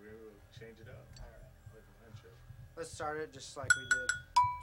We'll change it up. Alright. Like an intro. Let's start it just like we did.